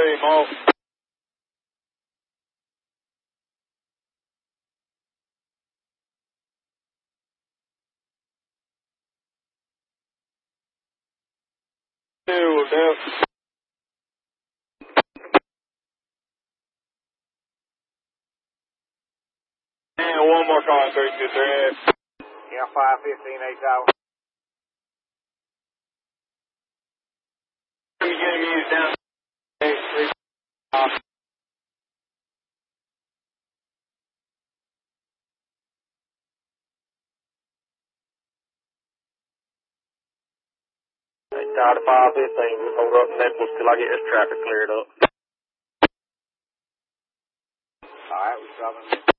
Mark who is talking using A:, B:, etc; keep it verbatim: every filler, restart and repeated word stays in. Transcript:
A: Three more. Two, left. And one more car on three two three.
B: Yeah, five fifteen eight tower.
A: We're getting used down. Eight, three, uh,
B: Tower to five fifteen, just hold up Naples till I get this traffic cleared up. Alright, we're dropping.